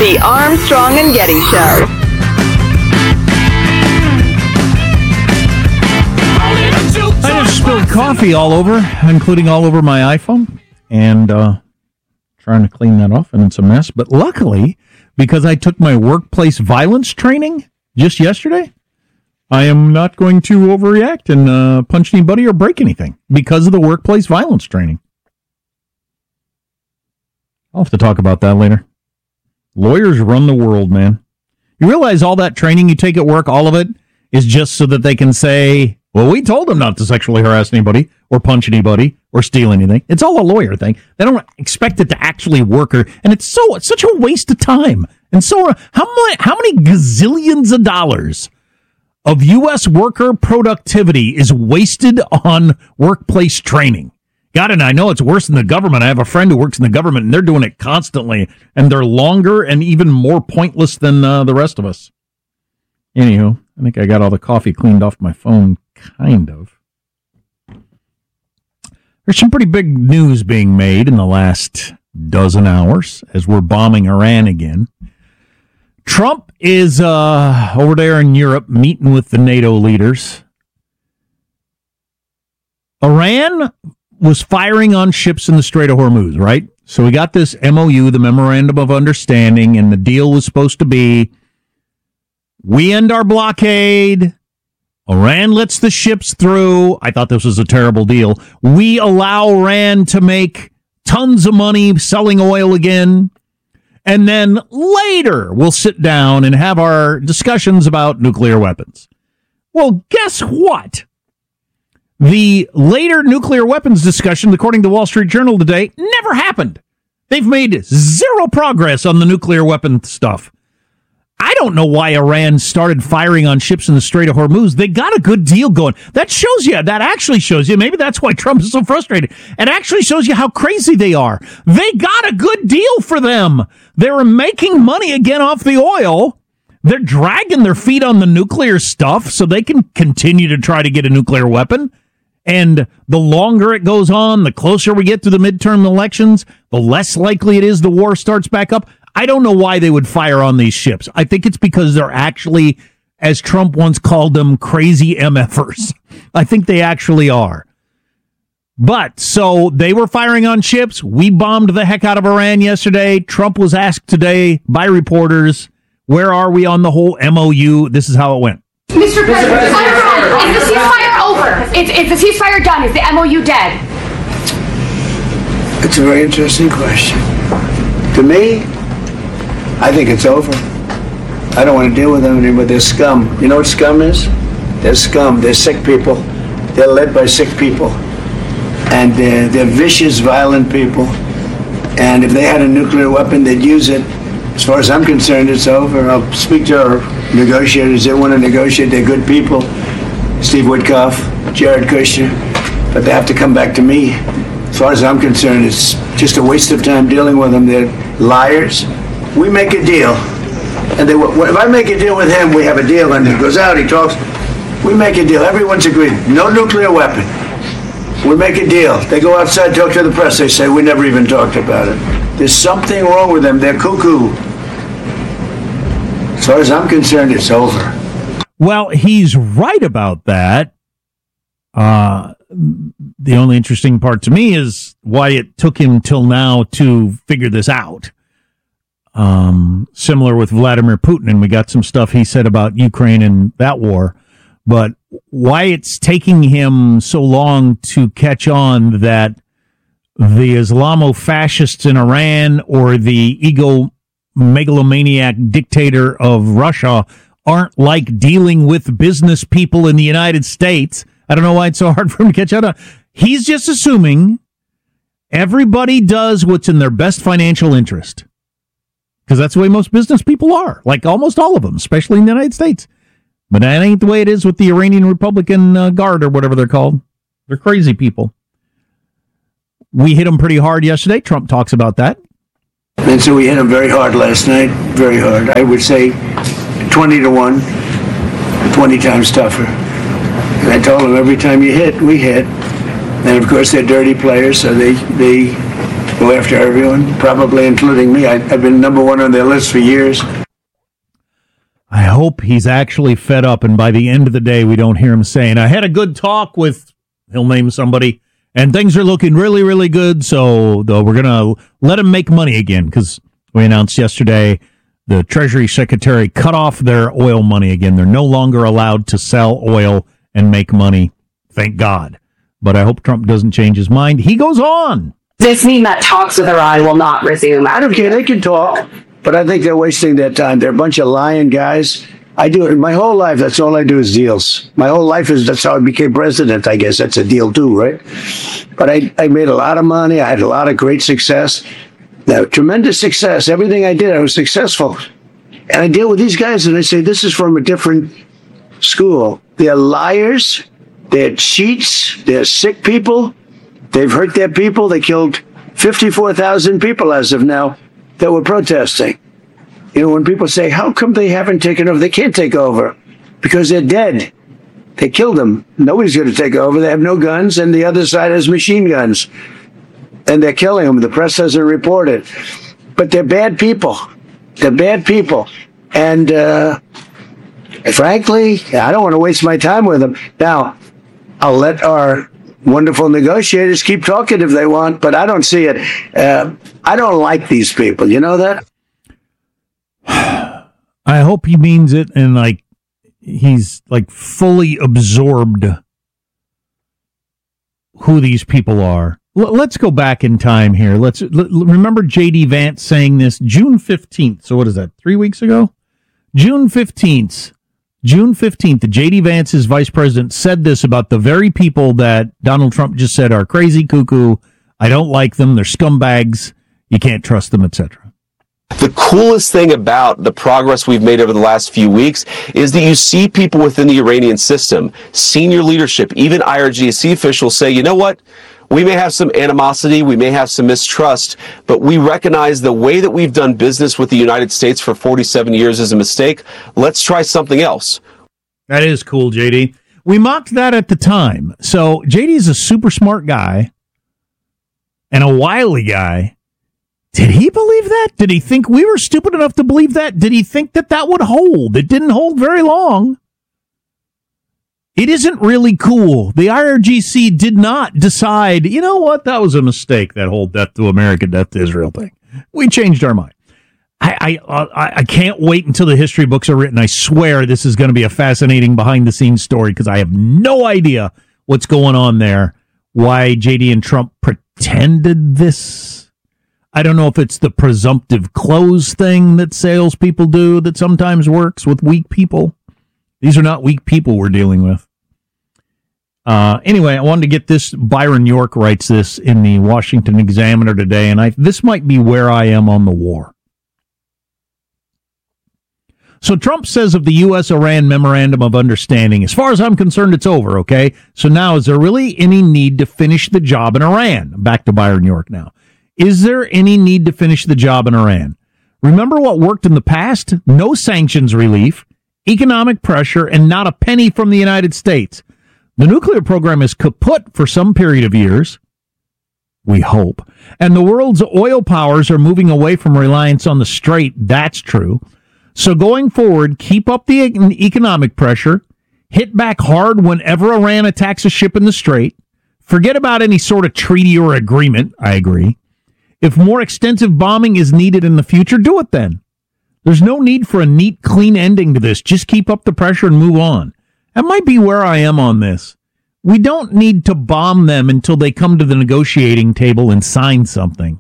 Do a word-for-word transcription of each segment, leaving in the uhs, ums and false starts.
The Armstrong and Getty Show. I just spilled coffee all over, including all over my iPhone, and uh, trying to clean that off, and it's a mess. But luckily, because I took my workplace violence training just yesterday, I am not going to overreact and uh, punch anybody or break anything because of the workplace violence training. I'll have to talk about that later. Lawyers run the world, man. You realize all that training you take at work, all of it, is just so that they can say, well, we told them not to sexually harass anybody or punch anybody or steal anything. It's all a lawyer thing. They don't expect it to actually work, or, and it's so it's such a waste of time. And so, how many how many gazillions of dollars of U S worker productivity is wasted on workplace training? God, and I know it's worse than the government. I have a friend who works in the government, and they're doing it constantly, and they're longer and even more pointless than uh, the rest of us. Anywho, I think I got all the coffee cleaned off my phone, kind of. There's some pretty big news being made in the last dozen hours as we're bombing Iran again. Trump is uh, over there in Europe meeting with the NATO leaders. Iran was firing on ships in the Strait of Hormuz, right? So we got this M O U, the Memorandum of Understanding, and the deal was supposed to be, we end our blockade, Iran lets the ships through. I thought this was a terrible deal. We allow Iran to make tons of money selling oil again, and then later we'll sit down and have our discussions about nuclear weapons. Well, guess what? The later nuclear weapons discussion, according to Wall Street Journal today, never happened. They've made zero progress on the nuclear weapon stuff. I don't know why Iran started firing on ships in the Strait of Hormuz. They got a good deal going. That shows you, that actually shows you, maybe that's why Trump is so frustrated. It actually shows you how crazy they are. They got a good deal for them. They're making money again off the oil. They're dragging their feet on the nuclear stuff so they can continue to try to get a nuclear weapon. And the longer it goes on, the closer we get to the midterm elections, the less likely it is the war starts back up. I don't know why they would fire on these ships. I think it's because they're actually, as Trump once called them, crazy M F ers. I think they actually are. But, so they were firing on ships. We bombed the heck out of Iran yesterday. Trump was asked today by reporters, where are we on the whole M O U? This is how it went. Mister President, is the ceasefire over? Is, is the ceasefire done? Is the M O U dead? It's a very interesting question. To me, I think it's over. I don't want to deal with them anymore. They're scum. You know what scum is? They're scum. They're sick people. They're led by sick people. And they're, they're vicious, violent people. And if they had a nuclear weapon, they'd use it. As far as I'm concerned, it's over. I'll speak to our negotiators. They want to negotiate. They're good people. Steve Witkoff, Jared Kushner. But they have to come back to me. As far as I'm concerned, it's just a waste of time dealing with them. They're liars. We make a deal. And they, if I make a deal with him, we have a deal. And he goes out, he talks. We make a deal. Everyone's agreed. No nuclear weapon. We make a deal. They go outside, talk to the press. They say, we never even talked about it. There's something wrong with them. They're cuckoo. As far as I'm concerned, it's over. Well, he's right about that. Uh, the only interesting part to me is why it took him till now to figure this out. Um, similar with Vladimir Putin, and we got some stuff he said about Ukraine and that war. But why it's taking him so long to catch on that the Islamo-fascists in Iran or the ego-megalomaniac dictator of Russia aren't like dealing with business people in the United States. I don't know why it's so hard for him to catch on. He's just assuming everybody does what's in their best financial interest. Because that's the way most business people are, like almost all of them, especially in the United States. But that ain't the way it is with the Iranian Republican uh, Guard or whatever they're called. They're crazy people. We hit them pretty hard yesterday. Trump talks about that. And so we hit them very hard last night, very hard. I would say twenty to one, twenty times tougher. And I told them every time you hit, we hit. And of course they're dirty players, so they, they go after everyone, probably including me. I, I've been number one on their list for years. I hope he's actually fed up, and by the end of the day, we don't hear him saying, I had a good talk with, he'll name somebody, and things are looking really, really good, so though we're going to let him make money again, because we announced yesterday the Treasury Secretary cut off their oil money again. They're no longer allowed to sell oil and make money, thank God. But I hope Trump doesn't change his mind. He goes on. Does this mean that talks with Iran will not resume? I don't care. They can talk, but I think they're wasting their time. They're a bunch of lying guys. I do it my whole life. That's all I do is deals. My whole life is that's how I became president. I guess that's a deal too, right? But I, I made a lot of money. I had a lot of great success. Now, tremendous success. Everything I did, I was successful. And I deal with these guys and I say, this is from a different school. They're liars. They're cheats. They're sick people. They've hurt their people. They killed fifty-four thousand people as of now that were protesting. You know, when people say, how come they haven't taken over? They can't take over because they're dead. They killed them. Nobody's going to take over. They have no guns, and the other side has machine guns. And they're killing them. The press doesn't report it. But they're bad people. They're bad people. And uh, frankly, I don't want to waste my time with them. Now, I'll let our wonderful negotiators keep talking if they want, but I don't see it. Uh, I don't like these people. You know that? I hope he means it and like he's like fully absorbed who these people are. L- let's go back in time here. Let's l- remember J D Vance saying this June fifteenth. So what is that? Three weeks ago? June fifteenth. June fifteenth, the J D Vance's vice president said this about the very people that Donald Trump just said are crazy cuckoo. I don't like them. They're scumbags. You can't trust them, et cetera. The coolest thing about the progress we've made over the last few weeks is that you see people within the Iranian system, senior leadership, even I R G C officials say, you know what? We may have some animosity, we may have some mistrust, but we recognize the way that we've done business with the United States for forty-seven years is a mistake. Let's try something else. That is cool, J D. We mocked that at the time. So J D is a super smart guy and a wily guy. Did he believe that? Did he think we were stupid enough to believe that? Did he think that that would hold? It didn't hold very long. It isn't really cool. The I R G C did not decide, you know what, that was a mistake, that whole death to America, death to Israel thing. We changed our mind. I I, I, I can't wait until the history books are written. I swear this is going to be a fascinating behind-the-scenes story because I have no idea what's going on there, why J D and Trump pretended this. I don't know if it's the presumptive close thing that salespeople do that sometimes works with weak people. These are not weak people we're dealing with. Uh, anyway, I wanted to get this. Byron York writes this in the Washington Examiner today, and I this might be where I am on the war. So Trump says of the U S Iran Memorandum of Understanding, as far as I'm concerned, it's over, okay? So now, is there really any need to finish the job in Iran? Back to Byron York now. Is there any need to finish the job in Iran? Remember what worked in the past? No sanctions relief, economic pressure, and not a penny from the United States. The nuclear program is kaput for some period of years, we hope, and the world's oil powers are moving away from reliance on the Strait. That's true. So going forward, keep up the economic pressure, hit back hard whenever Iran attacks a ship in the Strait, forget about any sort of treaty or agreement, I agree. If more extensive bombing is needed in the future, do it then. There's no need for a neat, clean ending to this. Just keep up the pressure and move on. That might be where I am on this. We don't need to bomb them until they come to the negotiating table and sign something.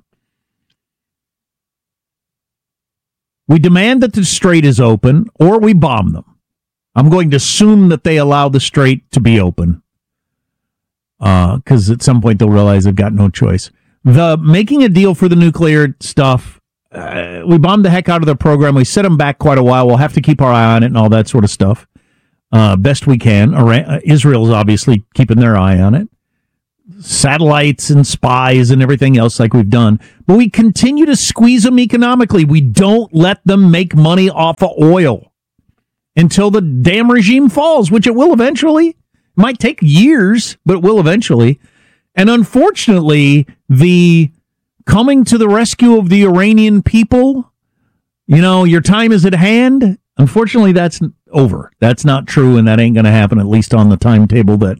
We demand that the Strait is open, or we bomb them. I'm going to assume that they allow the Strait to be open, because uh, at some point they'll realize they've got no choice. The making a deal for the nuclear stuff, uh, we bombed the heck out of their program. We set them back quite a while. We'll have to keep our eye on it and all that sort of stuff. Uh, best we can. Iran, uh, Israel's obviously keeping their eye on it. Satellites and spies and everything else like we've done. But we continue to squeeze them economically. We don't let them make money off of oil until the damn regime falls, which it will eventually. It might take years, but it will eventually. And unfortunately, the coming to the rescue of the Iranian people. You know, your time is at hand. Unfortunately, that's over. That's not true, and that ain't going to happen, at least on the timetable that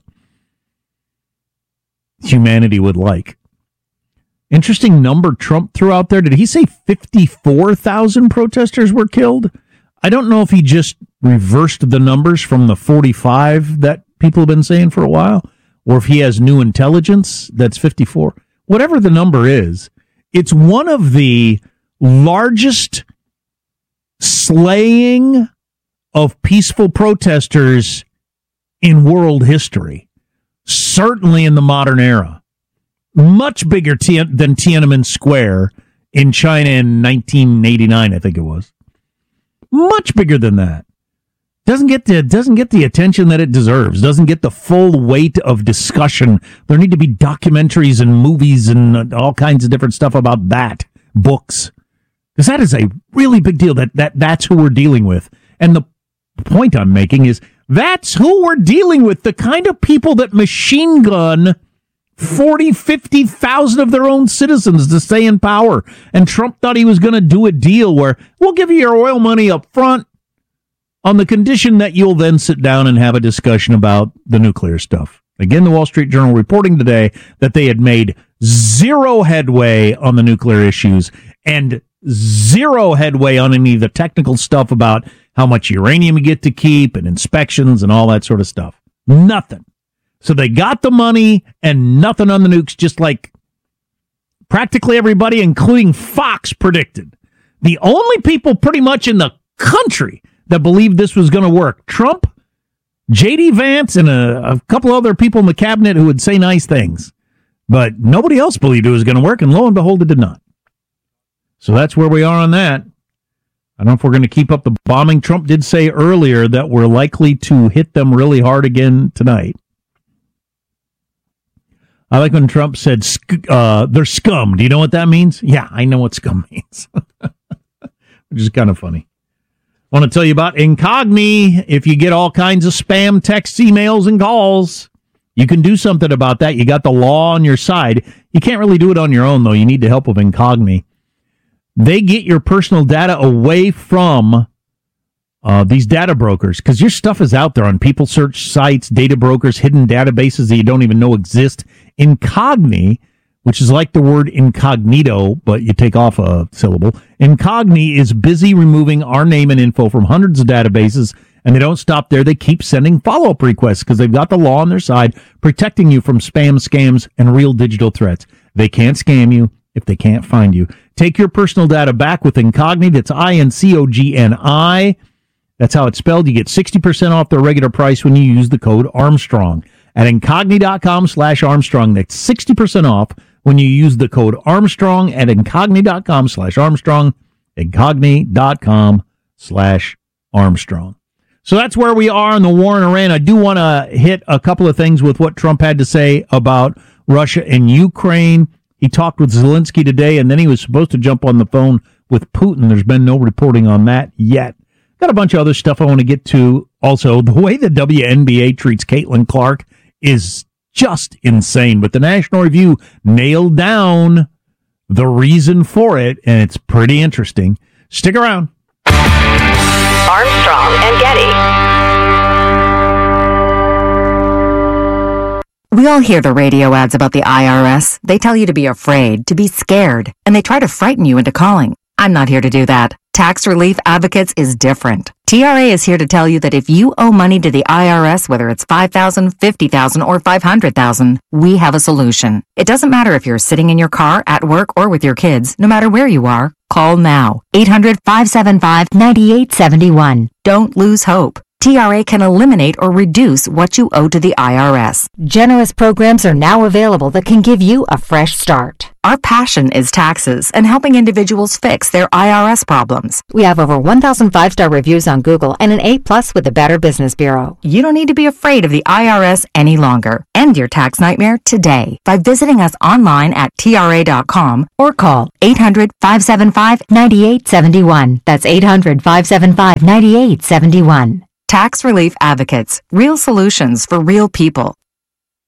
humanity would like. Interesting number Trump threw out there. Did he say fifty-four thousand protesters were killed? I don't know if he just reversed the numbers from the forty-five that people have been saying for a while, or if he has new intelligence that's fifty-four. Whatever the number is, it's one of the largest slaying of peaceful protesters in world history, certainly in the modern era. Much bigger t- than Tiananmen Square in China in nineteen eighty-nine, I think it was. Much bigger than that. Doesn't get the doesn't get the attention that it deserves. Doesn't get the full weight of discussion. There need to be documentaries and movies and all kinds of different stuff about that. Books. Because that is a really big deal. That, that that's who we're dealing with. And the point I'm making is that's who we're dealing with. The kind of people that machine gun forty, fifty thousand of their own citizens to stay in power. And Trump thought he was going to do a deal where we'll give you your oil money up front on the condition that you'll then sit down and have a discussion about the nuclear stuff. Again, the Wall Street Journal reporting today that they had made zero headway on the nuclear issues and zero headway on any of the technical stuff about how much uranium you get to keep and inspections and all that sort of stuff. Nothing. So they got the money and nothing on the nukes, just like practically everybody, including Fox, predicted. The only people pretty much in the country that believed this was going to work, Trump, J D Vance, and a, a couple other people in the cabinet who would say nice things. But nobody else believed it was going to work, and lo and behold, it did not. So that's where we are on that. I don't know if we're going to keep up the bombing. Trump did say earlier that we're likely to hit them really hard again tonight. I like when Trump said, uh, they're scum. Do you know what that means? Yeah, I know what scum means. Which is kind of funny. I want to tell you about Incogni. If you get all kinds of spam texts, emails, and calls, you can do something about that. You got the law on your side. You can't really do it on your own, though. You need the help of Incogni. They get your personal data away from uh, these data brokers, because your stuff is out there on people search sites, data brokers, hidden databases that you don't even know exist. Incogni, which is like the word incognito, but you take off a syllable. Incogni is busy removing our name and info from hundreds of databases, and they don't stop there. They keep sending follow-up requests because they've got the law on their side, protecting you from spam, scams, and real digital threats. They can't scam you if they can't find you. Take your personal data back with Incogni. That's I N C O G N I. That's how it's spelled. You get sixty percent off their regular price when you use the code Armstrong at incogni.com slash Armstrong. That's sixty percent off when you use the code Armstrong at incogni.com slash Armstrong, incogni.com slash Armstrong. So that's where we are in the war in Iran. I do want to hit a couple of things with what Trump had to say about Russia and Ukraine. He talked with Zelensky today, and then he was supposed to jump on the phone with Putin. There's been no reporting on that yet. Got a bunch of other stuff I want to get to. Also, the way the W N B A treats Caitlin Clark is just insane. But the National Review nailed down the reason for it, and it's pretty interesting. Stick around. Armstrong and Getty. We all hear the radio ads about the I R S. They tell you to be afraid, to be scared, and they try to frighten you into calling. I'm not here to do that. Tax Relief Advocates is different. T R A is here to tell you that if you owe money to the I R S, whether it's five thousand dollars, fifty thousand dollars, or five hundred thousand dollars, we have a solution. It doesn't matter if you're sitting in your car, at work, or with your kids. No matter where you are, call now. eight hundred, five seven five, nine eight seven one. Don't lose hope. T R A can eliminate or reduce what you owe to the I R S. Generous programs are now available that can give you a fresh start. Our passion is taxes and helping individuals fix their I R S problems. We have over one thousand five-star reviews on Google and an A plus with the Better Business Bureau. You don't need to be afraid of the I R S any longer. End your tax nightmare today by visiting us online at T R A dot com or call eight hundred, five seven five, nine eight seven one. That's eight hundred, five seven five, nine eight seven one. Tax Relief Advocates. Real solutions for real people.